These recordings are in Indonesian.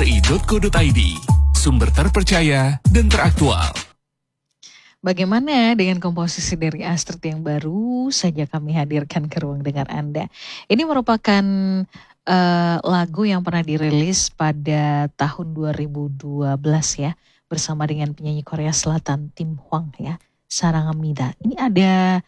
kbri.co.id, sumber terpercaya dan teraktual. Bagaimana dengan komposisi dari Astrid yang baru saja kami hadirkan ke ruang dengar Anda? Ini merupakan lagu yang pernah dirilis pada tahun 2012 ya, bersama dengan penyanyi Korea Selatan Tim Hwang ya, Sarangamida. Ini ada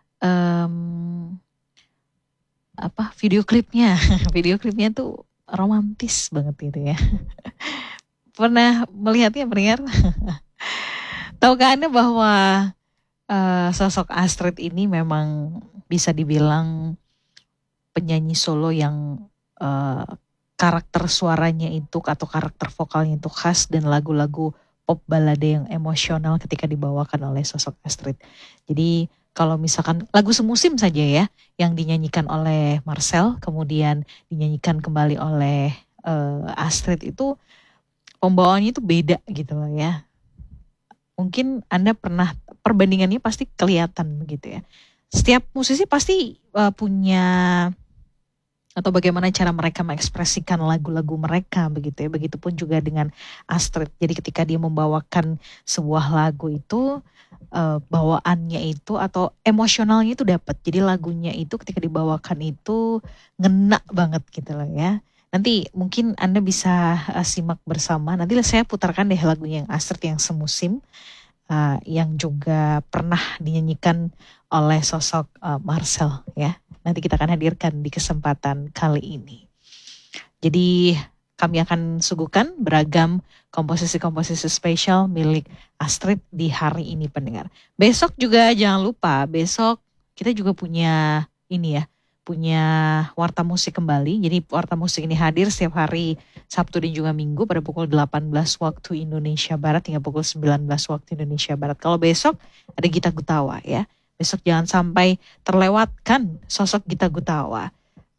video klipnya. Video klipnya tuh romantis banget gitu ya. Pernah melihatnya, pendengar? Tahukah Anda bahwa sosok Astrid ini memang bisa dibilang penyanyi solo yang karakter suaranya itu atau karakter vokalnya itu khas, dan lagu-lagu pop balade yang emosional ketika dibawakan oleh sosok Astrid. Jadi kalau misalkan lagu semusim saja ya, yang dinyanyikan oleh Marcel, kemudian dinyanyikan kembali oleh Astrid, itu pembawaannya itu beda gitu loh ya. Mungkin Anda pernah, perbandingannya pasti kelihatan begitu ya. Setiap musisi pasti punya, atau bagaimana cara mereka mengekspresikan lagu-lagu mereka begitu ya. Begitupun juga dengan Astrid. Jadi ketika dia membawakan sebuah lagu itu, bawaannya itu atau emosionalnya itu dapat. Jadi lagunya itu ketika dibawakan itu ngena banget gitu loh ya. Nanti mungkin Anda bisa simak bersama. Nanti saya putarkan deh lagunya yang Astrid yang semusim, yang juga pernah dinyanyikan oleh sosok Marcel ya. Nanti kita akan hadirkan di kesempatan kali ini. Jadi kami akan suguhkan beragam komposisi-komposisi spesial milik Astrid di hari ini, pendengar. Besok juga jangan lupa, besok kita juga punya ini ya, punya Warta Musik kembali. Jadi Warta Musik ini hadir setiap hari Sabtu dan juga Minggu pada pukul 18 waktu Indonesia Barat hingga pukul 19 waktu Indonesia Barat. Kalau besok ada Gita Gutawa ya. Besok jangan sampai terlewatkan sosok Gita Gutawa.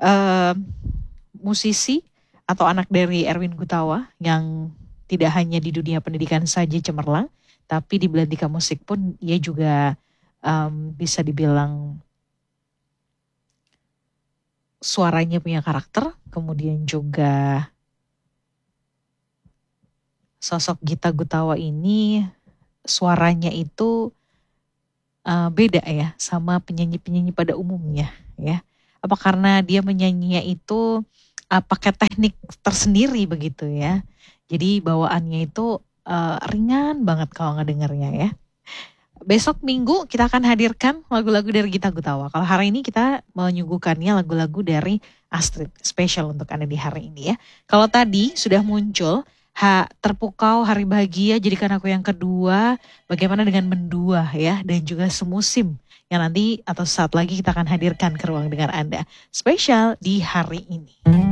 Musisi atau anak dari Erwin Gutawa yang tidak hanya di dunia pendidikan saja cemerlang, tapi di belantika musik pun ia juga bisa dibilang suaranya punya karakter. Kemudian juga sosok Gita Gutawa ini suaranya itu beda ya sama penyanyi-penyanyi pada umumnya ya. Apa karena dia menyanyinya itu pakai teknik tersendiri begitu ya. Jadi bawaannya itu ringan banget kalau ngedengarnya ya. Besok Minggu kita akan hadirkan lagu-lagu dari Gita Gutawa. Kalau hari ini kita menyuguhkannya lagu-lagu dari Astrid, spesial untuk Anda di hari ini ya. Kalau tadi sudah muncul Terpukau, Hari Bahagia, Jadikan Aku Yang Kedua, bagaimana dengan Mendua ya, dan juga Semusim yang nanti atau saat lagi kita akan hadirkan ke ruang dengar Anda spesial di hari ini.